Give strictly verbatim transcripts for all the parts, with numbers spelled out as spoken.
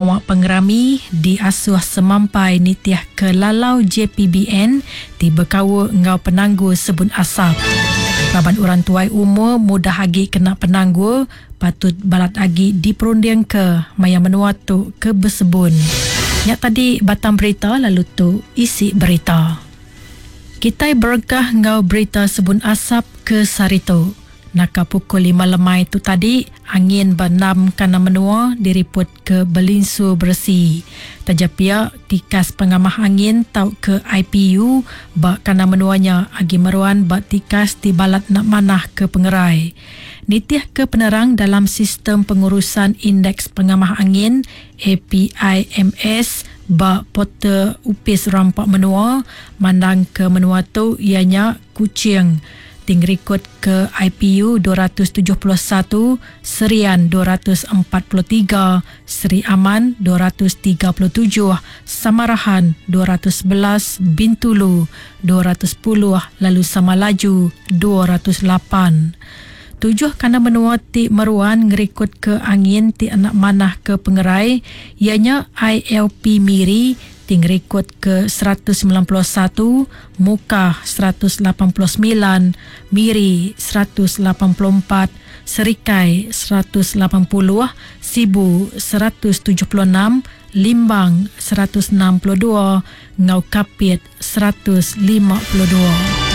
pengawak pengerami diasuh semampai nitiah ke lalau J P B N tiba kawa ngau penangguh sebun asap. Raban orang tuai umur mudah agi kena penangguh patut balat agi diperundiang ke maya menua tu ke bersebun. Nyak tadi batang berita lalu tu isi berita. Kita berkah ngau berita sebun asap ke Sarito. Naka pukul lima lemai tu tadi, angin benam kana menua diriput ke Belinsu bersih. Tajapia tikas pengamah angin tau ke I P U bak kana menuanya agi meruan bak tikas di balat nak manah ke pengerai. Nitiah ke penerang dalam sistem pengurusan indeks pengamah angin A P I M S bak portal upis rampak menua mandang ke menua tu ianya Kuching. Ting rekod ke I P U dua ratus tujuh puluh satu, Serian dua ratus empat puluh tiga, Seri Aman dua ratus tiga puluh tujuh, Samarahan dua ratus sebelas, Bintulu dua ratus sepuluh, lalu Samalaju dua ratus lapan. Tujuh kana menua ti meruan ngerekod ke angin ti anak manah ke pengerai ianya I L P Miri ting rekod ke seratus sembilan puluh satu, Muka seratus lapan puluh sembilan, Miri seratus lapan puluh empat, Serikai seratus lapan puluh, Sibu seratus tujuh puluh enam, Limbang seratus enam puluh dua, Ngau Kapit seratus lima puluh dua.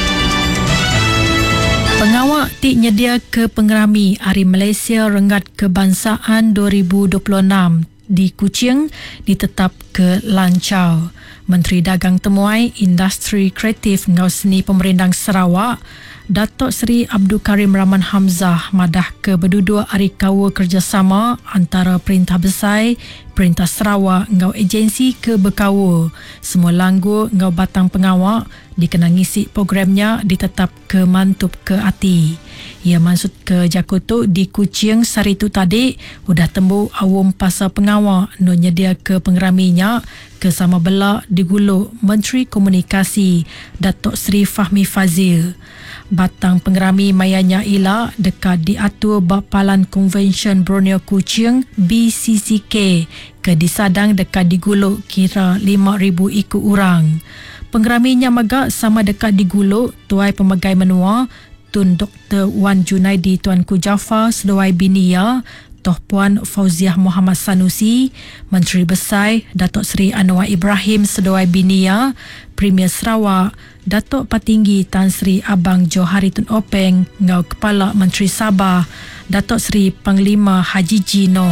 Pengawak ti nyedia ke pengerami Hari Malaysia Renggat Kebangsaan dua ribu dua puluh enam di Kuching ditetap ke lancau. Menteri Dagang Temuai Industri Kreatif Ngau Seni Pemerintah Sarawak Datuk Seri Abdul Karim Rahman Hamzah madah ke berdudua hari kawa kerjasama antara Perintah Besar, Perintah Sarawak ngau agensi ke berkawa. Semua langgu ngau batang pengawak dikenang isi programnya ditetap ke mantup ke ati. Ia maksud ke Jakoto di Kuching Saritu tadi udah tembu awam pasal pengawak no nyedia ke pengeraminya ke sama belak diguluk Menteri Komunikasi Datuk Seri Fahmi Fazil. Batang pengerami mayanya ila dekat diatur Bapalan Convention Borneo Kuching B C C K ke disadang dekat diguluk kira lima ribu ikut orang. Pengeraminya magak sama dekat diguluk tuai pemagai menua Tun Doktor Wan Junaidi Tuanku Jaafar Sedawai Binia, Toh Puan Fauziah Muhammad Sanusi, Menteri Besar Datuk Seri Anwar Ibrahim Sedawai Binia, Premier Sarawak Datuk Patinggi Tan Sri Abang Johari Tun Openg, Ngau Kepala Menteri Sabah Datuk Seri Panglima Haji Jino.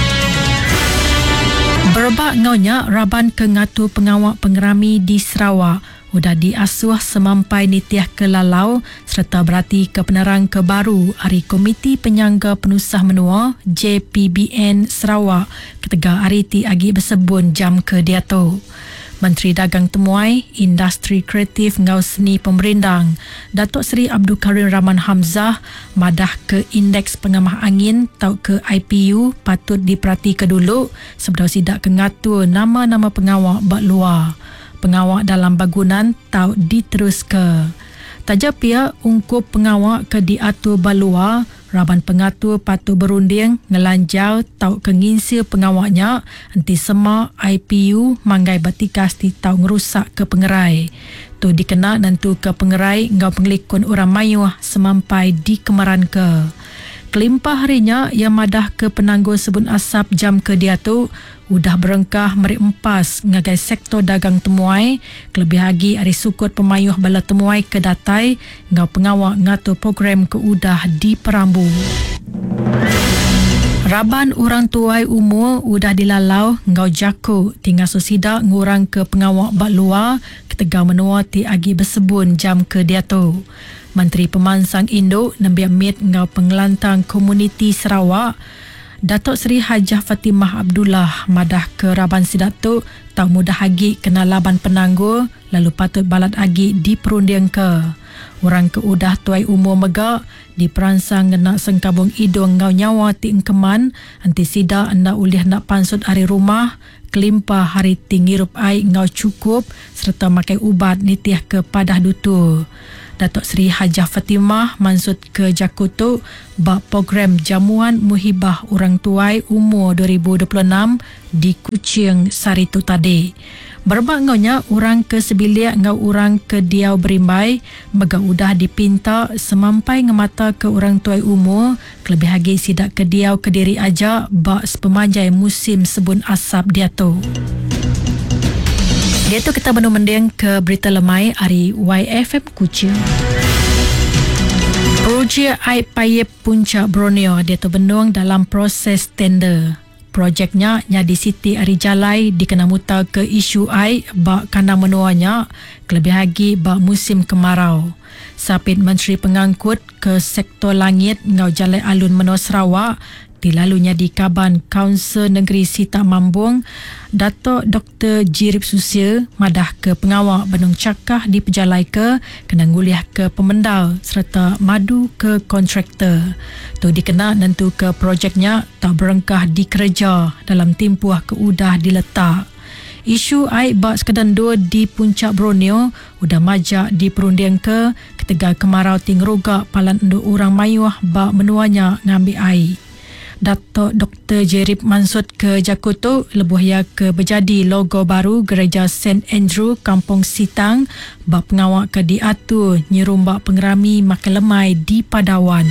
Berbak ngaunya Raban ke ngatu pengawak pengerami di Sarawak udah diasuh semampai nitiah ke lalau serta berarti ke penerang ke baru hari Komiti Penyangga Penusah Menua J P B N Sarawak ketega hari ti agi bersebun jam ke diato. Menteri Dagang Temuai Industri Kreatif Ngau Seni Pemerintang Datuk Seri Abdul Karim Rahman Hamzah madah ke indeks pengamah angin tau ke I P U patut diperhati ke dulu sebelum sidak ke ngatur nama-nama pengawak bak luar. Pengawak dalam bangunan tau diterus ke. Tajap pia ungkup pengawak ke diatur balua, Raban pengatur patut berunding ngelanjau tau kenginsil pengawaknya anti sema I P U manggai batikas di tau ngerusak ke pengerai. Tu dikena nantu ke pengerai ngau pengelikun orang mayuh semampai di kemaran ke. Kelimpah harinya yang madah ke penangguh sebun asap jam ke dia tu udah berengkah merik empas ngagai sektor dagang temuai kelebih lagi hari sukut pemayuh bala temuai ke datai ngau pengawak ngatur program ke udah di Perambu. Raban orang tuai umur udah dilalau ngau jaku tinggal susida ngurang ke pengawak bak luar ketega menua ti agi bersebun jam ke dia tu. Menteri Pemansang Indo Nabi Amit ngau pengelantang komuniti Sarawak Datuk Seri Hajah Fatimah Abdullah madah ke Raban sidak tu tak mudah agi kena laban penangguh lalu patut balat agi di perundian ke. Orang keudah tuai umur megak diperansang nak sengkabung hidung ngau nyawa ti engkeman anti sida anda ulih nak pansut hari rumah kelimpa hari tinggi rup ai ngau cukup serta makai ubat nitiah ke padah dutu. Datuk Seri Hajah Fatimah mansut ke Jakutu bak program jamuan muhibah orang tuai umur dua ribu dua puluh enam di Kuching Saritu tadi. Berbak ngaunya orang ke sebilik ngau orang ke Diau Berimbai mega udah dipinta semampai ngemata ke orang tuai umur kelebih lagi sidak ke Diau Kediri aja bak sepemanjai musim sebun asap dia tu. Dia tu kita benar mendeng ke berita lemai hari Y F M Kuching. Projek Air Payep Puncak Borneo dia tu benung dalam proses tender. Projeknya nya di Siti Arijalai dikena muta ke isu air bak kana menuanya kelebih lagi bak musim kemarau. Sapit Menteri Pengangkut ke sektor langit ngau Jalai Alun Menua Sarawak dilalunya di Kaban Kaunsil Negeri Sita Mambung, Datuk Doktor Jirip Susia madah ke pengawak benung cakah di pejalai ke kena nguliah ke pemendal serta madu ke kontraktor. Tu dikena nentu ke projeknya tak berengkah dikerja dalam tempoh keudah diletak. Isu air bak sekadando di Puncak Borneo udah majak diperunding ke ketegal kemarau ting rogak palan enduk orang mayuah bak menuanya ngambil air. Datuk Doktor Jerip mansut ke Jakutu lebuh ya ke berjadi logo baru Gereja Saint Andrew Kampung Sitang bak pengawak ke diatur nyerumbak pengerami makan lemai di Padawan.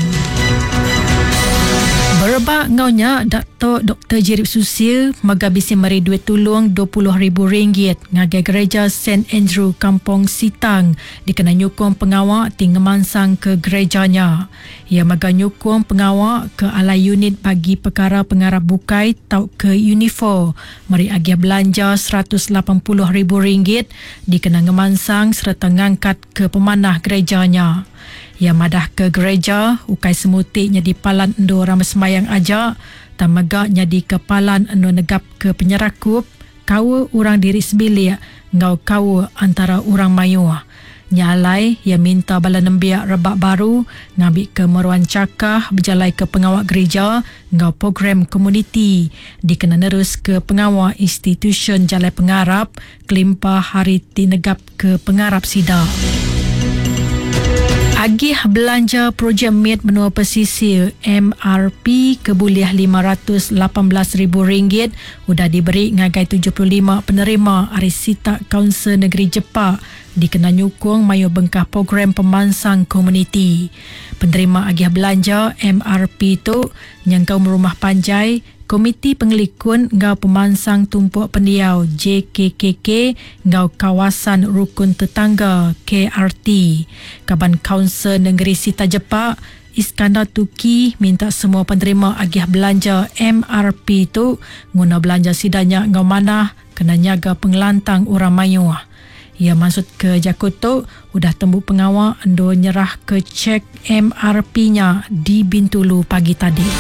Berbak ngaunya Datuk Doktor Jirip Susia megabisi meri duit tolong dua puluh ribu ringgit ngagai Gereja Saint Andrew Kampung Sitang dikena nyukung pengawak tinggal mansang ke gerejanya. Ia mega nyukung pengawak ke alai unit bagi perkara pengarap bukai tau ke unifor meri agih belanja seratus lapan puluh ribu ringgit dikena ngemansang serta ngangkat ke pemanah gerejanya. Ia madah ke gereja ukai semutiknya di palan endo ramai semayang aja tak megaknya di kepalan endo negap ke penyerakup kawa orang diri sebilik ngau kawa antara orang mayuah. Nyalai ia minta bala nembiak rebak baru ngambil ke meruan cakah berjalai ke pengawak gereja ngau program komuniti dikena nerus ke pengawak institution jalai pengarap kelimpa hari tinegap ke pengarap sida. Agih belanja projek M I T Menua Pesisir M R P kebuliah lima ratus lapan belas ribu ringgit sudah diberi ngagai tujuh puluh lima penerima Arisita Kaunsil Negeri Jepak dikena nyukung mayu bengkah program pemansang komuniti. Penerima agih belanja M R P itu nyangkau merumah panjai Komiti Pengelikun ngau Pemansang Tumpuk Pendiau J K K K ngau Kawasan Rukun Tetangga K R T. Kaban Kaunsil Negeri Sita Jepak Iskandar Tuki minta semua penerima agih belanja M R P itu guna belanja sidanya ngau manah kena nyaga pengelantang orang mayuah. Ia maksud ke Jakutu udah tembuk pengawak endo nyerah ke cek M R P-nya di Bintulu pagi tadi.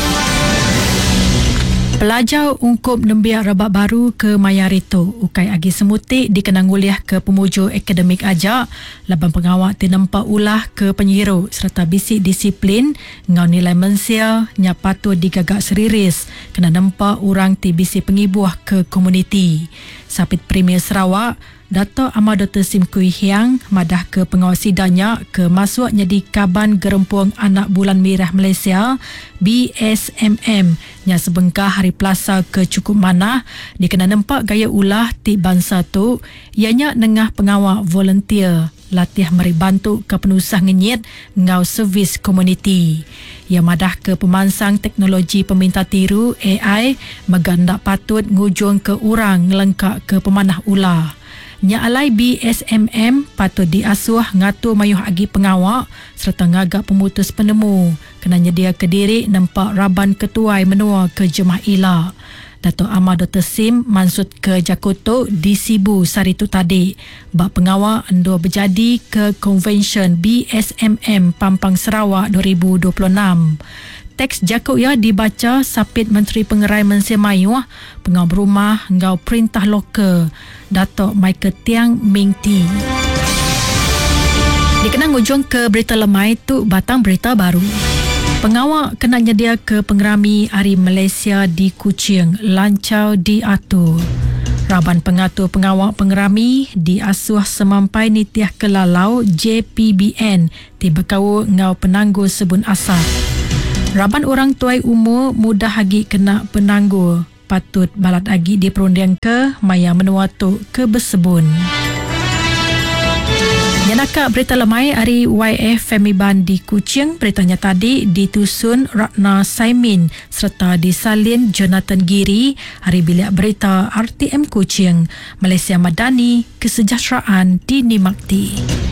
Pelajar ungkup nembiak rebak baru ke Mayarito ukai agi semutik dikena nguliah ke pemuju akademik aja laban pengawak tinampak ulah ke penyiru serta bisik disiplin ngau nilai mensia nya patut digagak seriris kena nampak orang ti bisik pengibuah ke komuniti. Sapit Premier Sarawak Dato' Ahmad Doktor Sim Kui Hiang madah ke pengawal sidanya ke masuknya di Kaban Gerempung Anak Bulan Merah Malaysia B S M M nya sebengkah hari Selasa ke cukup manah dikena nampak gaya ulah ti bangsa tu ianya nengah pengawal volunteer latih meri bantu ke penusah ngenyit ngau servis komuniti. Ia madah ke pemansang teknologi peminta tiru A I megandak patut ngujung ke orang ngelengkak ke pemanah ulah. Nya alai B S M M patut diasuh ngatur mayuh agi pengawak serta ngagak pemutus penemu kena nyedia ke diri nampak raban ketuai menua ke jemaah ila. Dato' Ahmad Doktor Sim mansut ke Jakutu di Sibu Saritu tadi bak pengawak endo berjadi ke Convention B S M M Pampang Sarawak dua ribu dua puluh enam. Teks Jakut ya dibaca sapit Menteri Pengerai Malaysia Mayuah, Pengawal Berumah ngau Perintah Lokal, Datuk Michael Tiang Ming Ti. Dikenang ujung ke berita lemai tu batang berita baru. Pengawal kena nyedia ke pengerami Hari Malaysia di Kuching lancau diatur. Raban pengatur pengawal pengerami di Asuh Semampai Nitiah Kelalau J P B N tiba kawa ngau penangguh sebun asap. Raban orang tuai umur mudah hagi kena penangguh patut balat agi di perunding ke maya menua tu ke bersebun. Yanaka berita lemai hari Y F Femiban di Kuching, beritanya tadi ditusun Ratna Saimin serta disalin Jonathan Giri, hari bilik berita R T M Kuching, Malaysia Madani, kesejahteraan dinikmati.